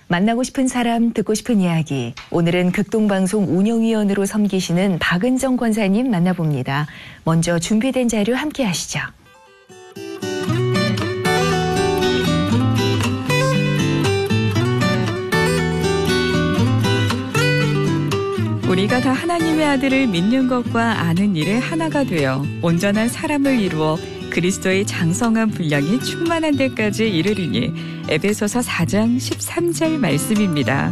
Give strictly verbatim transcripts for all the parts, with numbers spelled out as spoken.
만나고 싶은 사람, 듣고 싶은 이야기. 오늘은 극동방송 운영위원으로 섬기시는 박은정 권사님 만나봅니다. 먼저 준비된 자료 함께 하시죠. 우리가 다 하나님의 아들을 믿는 것과 아는 일에 하나가 되어 온전한 사람을 이루어 그리스도의 장성한 분량이 충만한 데까지 이르리니 에베소서 사 장 십삼 절 말씀입니다.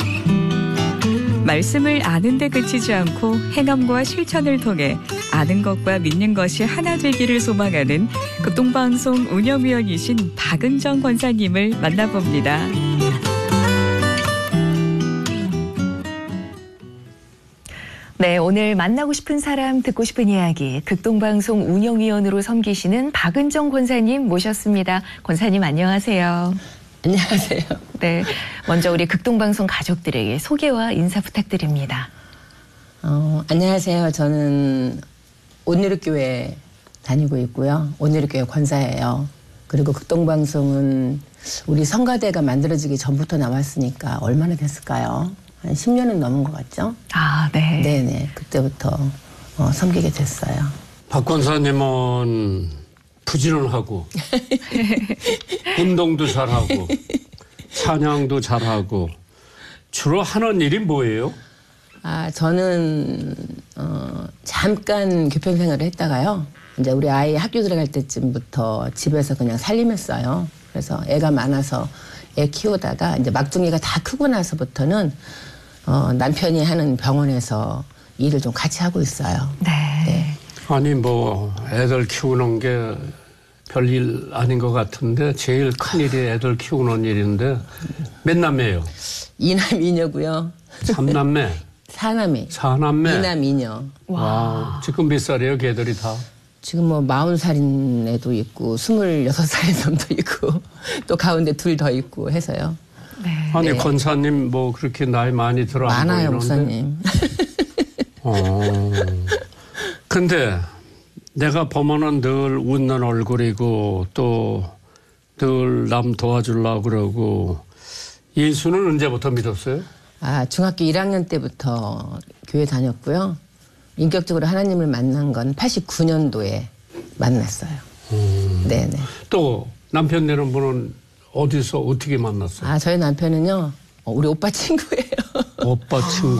말씀을 아는 데 그치지 않고 행함과 실천을 통해 아는 것과 믿는 것이 하나 되기를 소망하는 극동방송 운영위원이신 박은정 권사님을 만나봅니다. 네, 오늘 만나고 싶은 사람, 듣고 싶은 이야기, 극동방송 운영위원으로 섬기시는 박은정 권사님 모셨습니다. 권사님 안녕하세요. 안녕하세요. 네, 먼저 우리 극동방송 가족들에게 소개와 인사 부탁드립니다. 어, 안녕하세요. 저는 온누리교회 다니고 있고요. 온누리교회 권사예요. 그리고 극동방송은 우리 성가대가 만들어지기 전부터 나왔으니까 얼마나 됐을까요? 한 십 년은 넘은 것 같죠? 아, 네. 네네. 그때부터 어, 섬기게 됐어요. 박 권사님은 부지런하고 운동도 잘하고 찬양도 잘하고 주로 하는 일이 뭐예요? 아, 저는 어, 잠깐 교편 생활을 했다가요. 이제 우리 아이 학교 들어갈 때쯤부터 집에서 그냥 살림했어요. 그래서 애가 많아서 애 키우다가 이제 막둥이가 다 크고 나서부터는 어, 남편이 하는 병원에서 일을 좀 같이 하고 있어요. 네. 네. 아니 뭐 애들 키우는 게 별일 아닌 것 같은데 제일 큰 일이 애들 키우는 일인데 몇 남매예요? 이남 이녀고요. 삼남매? 사남매. 사남매? 이남 이녀. 와. 와. 지금 몇 살이에요, 걔들이 다? 지금 뭐 마흔 살인 애도 있고 스물여섯 살인 놈도 있고 또 가운데 둘 더 있고 해서요. 네. 아니 네. 권사님 뭐 그렇게 나이 많이 들어 안 많아요, 보이는데. 목사님. 어. 근데 내가 보면은 늘 웃는 얼굴이고 또 늘 남 도와주려고 그러고 예수는 언제부터 믿었어요? 아, 중학교 일 학년 때부터 교회 다녔고요. 인격적으로 하나님을 만난 건 팔십구 년도에 만났어요. 음. 네네. 또 남편 되는 분은 어디서 어떻게 만났어요? 아, 저희 남편은요, 우리 오빠 친구예요. 오빠 친구.